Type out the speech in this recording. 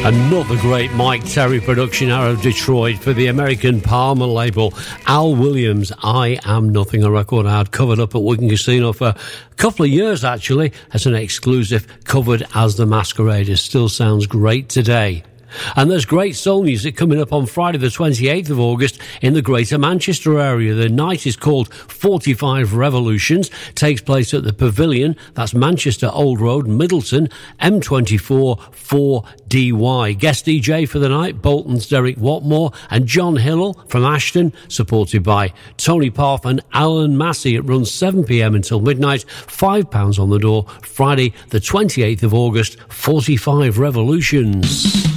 Another great Mike Terry production out of Detroit for the American Palmer label. Al Williams, I Am Nothing, a record I had covered up at Wigan Casino for a couple of years actually as an exclusive, covered as The Masqueraders. Still sounds great today. And there's great soul music coming up on Friday the 28th of August in the Greater Manchester area. The night is called 45 Revolutions, takes place at the Pavilion, that's Manchester Old Road, Middleton, M24 4DY. Guest DJ for the night, Bolton's Derek Watmore and John Hillel from Ashton, supported by Tony Parf and Alan Massey. It runs 7pm until midnight, £5 on the door, Friday the 28th of August, 45 Revolutions.